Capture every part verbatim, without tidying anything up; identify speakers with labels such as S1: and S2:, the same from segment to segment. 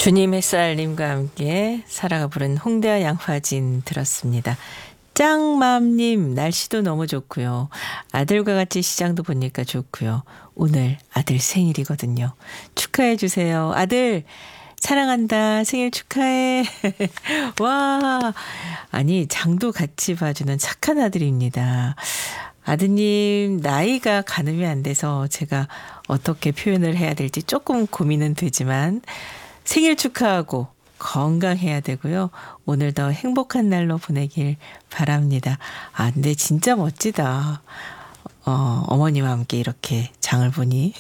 S1: 주님 햇살님과 함께 사라가 부른 홍대와 양화진 들었습니다. 짱맘님 날씨도 너무 좋고요. 아들과 같이 시장도 보니까 좋고요. 오늘 아들 생일이거든요. 축하해 주세요. 아들 사랑한다. 생일 축하해. 와, 아니 장도 같이 봐주는 착한 아들입니다. 아드님 나이가 가늠이 안 돼서 제가 어떻게 표현을 해야 될지 조금 고민은 되지만 생일 축하하고 건강해야 되고요. 오늘 더 행복한 날로 보내길 바랍니다. 아, 근데 진짜 멋지다. 어, 어머니와 함께 이렇게 장을 보니.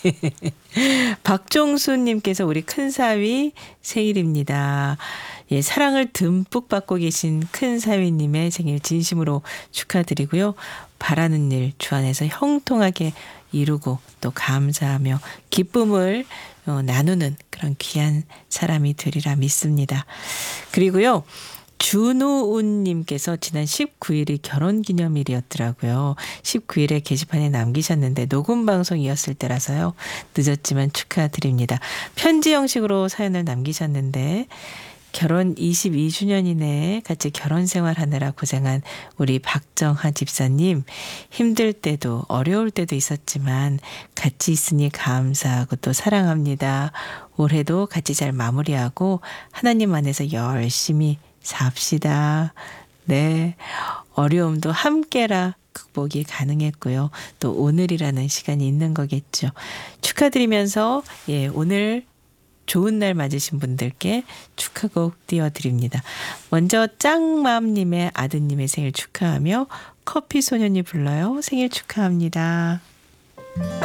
S1: 박종수님께서 우리 큰사위 생일입니다. 예, 사랑을 듬뿍 받고 계신 큰사위님의 생일 진심으로 축하드리고요. 바라는 일 주 안에서 형통하게 이루고 또 감사하며 기쁨을 어, 나누는 그런 귀한 사람이 되리라 믿습니다. 그리고요. 준우운님께서 지난 십구 일이 결혼기념일이었더라고요. 십구 일에 게시판에 남기셨는데 녹음 방송이었을 때라서요. 늦었지만 축하드립니다. 편지 형식으로 사연을 남기셨는데 결혼 이십이 주년이네 같이 결혼 생활하느라 고생한 우리 박정하 집사님 힘들 때도 어려울 때도 있었지만 같이 있으니 감사하고 또 사랑합니다. 올해도 같이 잘 마무리하고 하나님 안에서 열심히 삽시다. 네, 어려움도 함께라 극복이 가능했고요. 또 오늘이라는 시간이 있는 거겠죠. 축하드리면서 예, 오늘 좋은 날 맞으신 분들께 축하곡 띄워드립니다. 먼저 짱맘님의 아드님의 생일 축하하며 커피소년이 불러요. 생일 축하합니다.